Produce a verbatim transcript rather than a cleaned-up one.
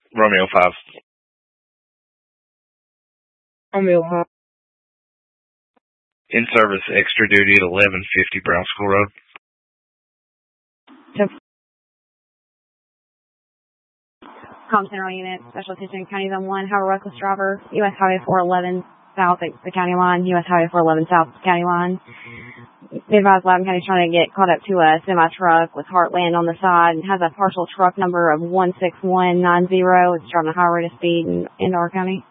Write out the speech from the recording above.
Romeo five. Romeo five. In service, extra duty at eleven fifty Brown School Road. Yep. Com Central Unit, Special Attention, County Zone one, have a reckless driver, U S Highway four eleven south at the county line, U S Highway four eleven south at the county line. Be advised, Loudoun County is trying to get caught up to a semi-truck with Heartland on the side and has a partial truck number of one six one nine zero. It's driving a high rate of speed in, in our county.